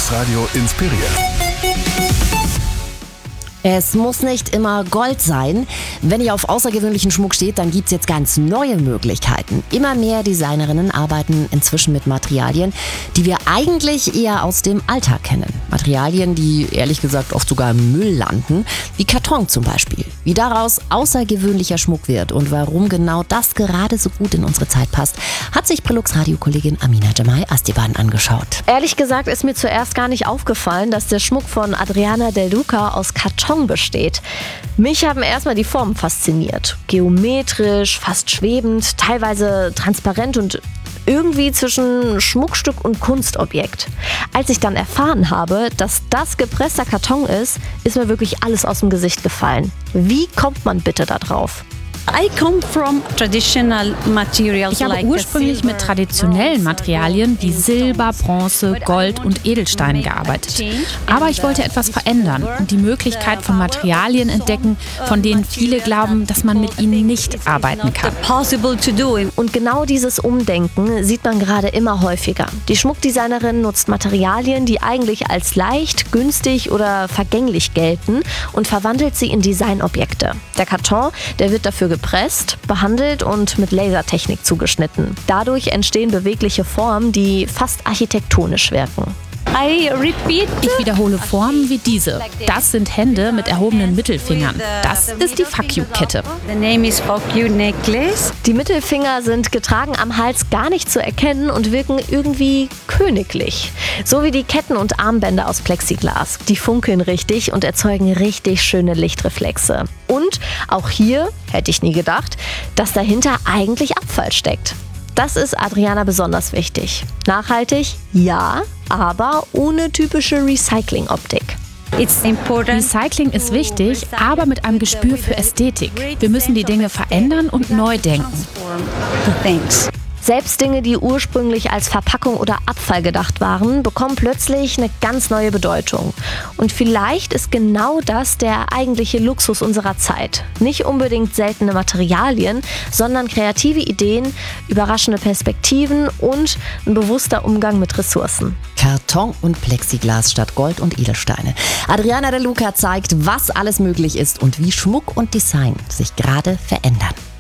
Deluxe Radio inspiriert. Es muss nicht immer Gold sein. Wenn ihr auf außergewöhnlichen Schmuck steht, dann gibt's jetzt ganz neue Möglichkeiten. Immer mehr Designerinnen arbeiten inzwischen mit Materialien, die wir eigentlich eher aus dem Alltag kennen. Materialien, die ehrlich gesagt oft sogar im Müll landen, wie Karton zum Beispiel. Wie daraus außergewöhnlicher Schmuck wird und warum genau das gerade so gut in unsere Zeit passt, hat sich Deluxe-Radio-Kollegin Amina Jamai Astiban angeschaut. Ehrlich gesagt ist mir zuerst gar nicht aufgefallen, dass der Schmuck von Adriana Del Duca aus Karton besteht. Mich haben erstmal die Formen fasziniert. Geometrisch, fast schwebend, teilweise transparent und irgendwie zwischen Schmuckstück und Kunstobjekt. Als ich dann erfahren habe, dass das gepresster Karton ist mir wirklich alles aus dem Gesicht gefallen. Wie kommt man bitte da drauf? Ich habe ursprünglich mit traditionellen Materialien wie Silber, Bronze, Gold und Edelsteinen gearbeitet. Aber ich wollte etwas verändern und die Möglichkeit von Materialien entdecken, von denen viele glauben, dass man mit ihnen nicht arbeiten kann. Und genau dieses Umdenken sieht man gerade immer häufiger. Die Schmuckdesignerin nutzt Materialien, die eigentlich als leicht, günstig oder vergänglich gelten und verwandelt sie in Designobjekte. Der Karton, der wird dafür gepresst, behandelt und mit Lasertechnik zugeschnitten. Dadurch entstehen bewegliche Formen, die fast architektonisch wirken. Ich wiederhole Formen wie diese. Das sind Hände mit erhobenen Mittelfingern. Das ist die Fuck You-Kette. Die Mittelfinger sind getragen am Hals gar nicht zu erkennen und wirken irgendwie königlich. So wie die Ketten und Armbänder aus Plexiglas. Die funkeln richtig und erzeugen richtig schöne Lichtreflexe. Und auch hier, hätte ich nie gedacht, dass dahinter eigentlich Abfall steckt. Das ist Adriana besonders wichtig. Nachhaltig? Ja, aber ohne typische Recycling-Optik. Recycling ist wichtig, aber mit einem Gespür für Ästhetik. Wir müssen die Dinge verändern und neu denken. Selbst Dinge, die ursprünglich als Verpackung oder Abfall gedacht waren, bekommen plötzlich eine ganz neue Bedeutung. Und vielleicht ist genau das der eigentliche Luxus unserer Zeit. Nicht unbedingt seltene Materialien, sondern kreative Ideen, überraschende Perspektiven und ein bewusster Umgang mit Ressourcen. Karton und Plexiglas statt Gold und Edelsteine. Adriana Del Duca zeigt, was alles möglich ist und wie Schmuck und Design sich gerade verändern.